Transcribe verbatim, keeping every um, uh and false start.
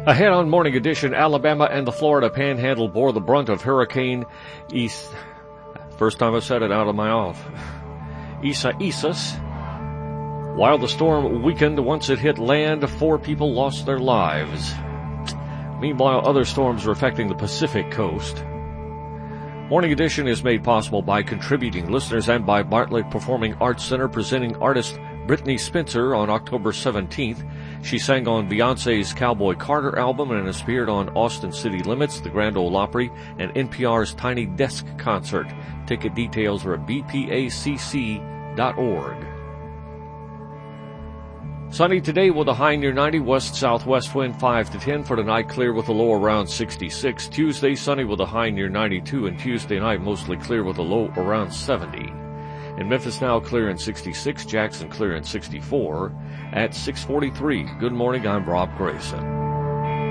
Ahead on Morning Edition, Alabama and the Florida Panhandle bore the brunt of Hurricane East. First time I've said it out of my mouth. Isaias. While the storm weakened once it hit land, four people lost their lives. Meanwhile, other storms are affecting the Pacific coast. Morning Edition is made possible by contributing listeners and by Bartlett Performing Arts Center, presenting artist Brittany Spencer on October seventeenth. She sang on Beyonce's Cowboy Carter album and has appeared on Austin City Limits, the Grand Ole Opry, and N P R's Tiny Desk concert. Ticket details are at b p a c c dot org. Sunny today with a high near ninety, west-southwest wind five to ten. For tonight, clear with a low around sixty-six. Tuesday, sunny with a high near ninety-two, and Tuesday night, mostly clear with a low around seventy. In Memphis now, clear in sixty-six. Jackson, clear in sixty-four. At six forty-three, good morning, I'm Rob Grayson.